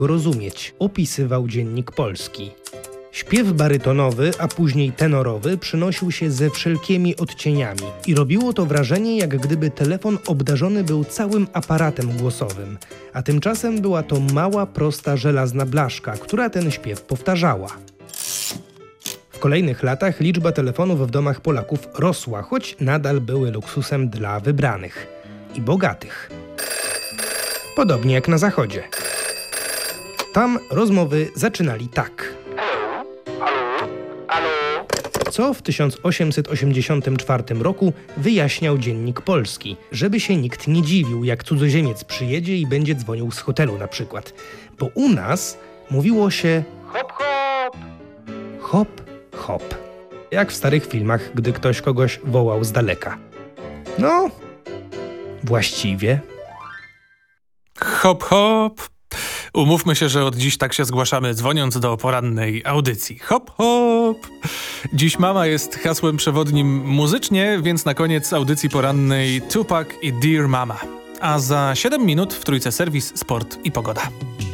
rozumieć, opisywał Dziennik Polski. Śpiew barytonowy, a później tenorowy przynosił się ze wszelkimi odcieniami i robiło to wrażenie, jak gdyby telefon obdarzony był całym aparatem głosowym, a tymczasem była to mała, prosta, żelazna blaszka, która ten śpiew powtarzała. W kolejnych latach liczba telefonów w domach Polaków rosła, choć nadal były luksusem dla wybranych i bogatych. Podobnie jak na Zachodzie. Tam rozmowy zaczynali tak. Co w 1884 roku wyjaśniał Dziennik Polski, żeby się nikt nie dziwił, jak cudzoziemiec przyjedzie i będzie dzwonił z hotelu na przykład. Bo u nas mówiło się hop hop, hop hop. Jak w starych filmach, gdy ktoś kogoś wołał z daleka. No, właściwie. Hop hop. Umówmy się, że od dziś tak się zgłaszamy, dzwoniąc do porannej audycji. Hop, hop! Dziś mama jest hasłem przewodnim muzycznie, więc na koniec audycji porannej Tupac i Dear Mama. A za 7 minut w Trójce serwis, sport i pogoda.